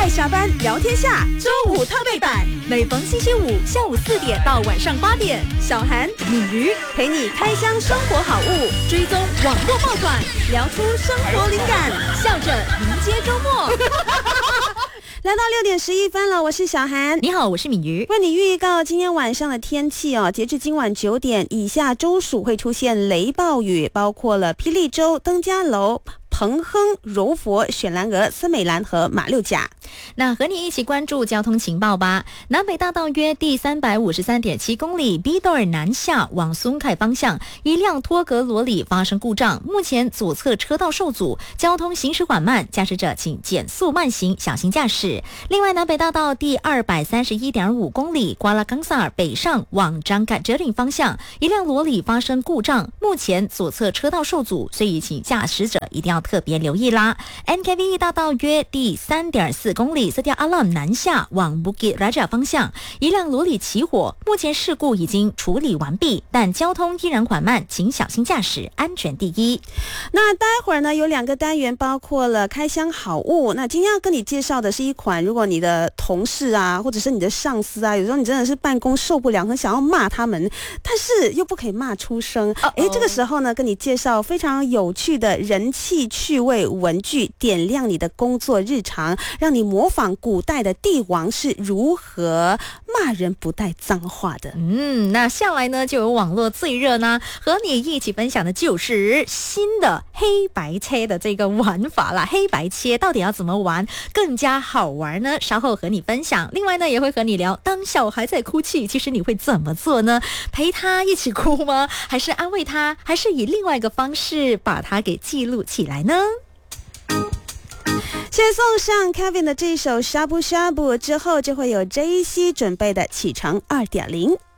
爱下班聊天下周五特备版，每逢星期五下午4点到晚上8点，小韩、敏瑜陪你开箱生活好物，追踪网络爆款，聊出生活灵感，笑着迎接周末。来到6点11分了，我是小韩。 你好，我是敏瑜。 为你预告今天晚上的天气哦，截至今晚9点，以下州属会出现雷暴雨，包括了霹雳州、登嘉楼、彭亨、柔佛、雪兰莪、森美兰和马六甲。 那和你一起关注交通情报吧。南北大道约第353.7公里 B 道尔南下往松凯方向，一辆托格罗里发生故障，目前左侧车道受阻，交通行驶缓慢，驾驶者请减速慢行，小心驾驶。另外，南北大道第231.5公里瓜拉冈萨尔北上往张嘎哲岭方向，一辆罗里发生故障，目前左侧车道受阻，所以请驾驶者一定要特别留意啦。NKV 大道约第3.4公里，色调阿拉姆南下往 Bukit Raja 方向，一辆罗里起火，目前事故已经处理完毕，但交通依然缓慢，请小心驾驶，安全第一。 那待会儿呢，有2个单元，包括了开箱好物。那今天要跟你介绍的是一款，如果你的同事啊，或者是你的上司啊，有时候你真的是办公受不了，很想要骂他们，但是又不可以骂出声。这个时候呢，跟你介绍非常有趣的人气趣味文具，点亮你的工作日常，让你模仿古代的帝王是如何骂人不带脏话的。 那下来呢，就有网络最热呢，和你一起分享的就是新的黑白切的这个玩法啦。黑白切到底要怎么玩更加好玩呢？稍后和你分享。另外呢，也会和你聊，当小孩在哭泣，其实你会怎么做呢？陪他一起哭吗？还是安慰他？还是以另外一个方式把他给记录起来呢？ 先送上 Kevin 的这首 Shabu Shabu， 之后就会有 JC 准备的启程2.0。